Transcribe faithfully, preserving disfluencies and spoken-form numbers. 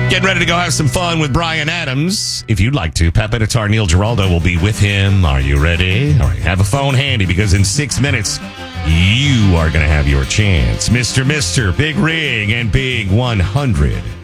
Getting ready to go have some fun with Brian Adams. If you'd like to, Pat Benatar, Neil Giraldo will be with him. Are you ready? All right, have a phone handy because in six minutes, you are going to have your chance. Mister Mister Big Rig and Big one hundred.